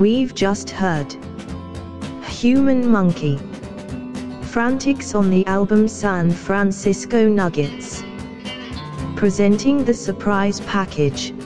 We've just heard Human Monkey, Frantics on the album San Francisco Nuggets, presenting the surprise package.